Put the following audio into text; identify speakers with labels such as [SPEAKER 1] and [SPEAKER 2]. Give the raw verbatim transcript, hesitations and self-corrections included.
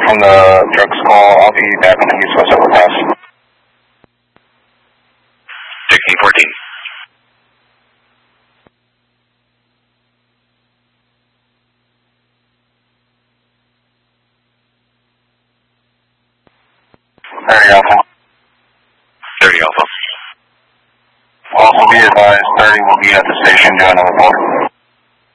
[SPEAKER 1] from the drugs call. I'll be back on the East West Overpass.
[SPEAKER 2] sixteen fourteen.
[SPEAKER 1] thirty Alpha.
[SPEAKER 2] thirty Alpha.
[SPEAKER 1] Also be advised, thirty will be at the station doing a report.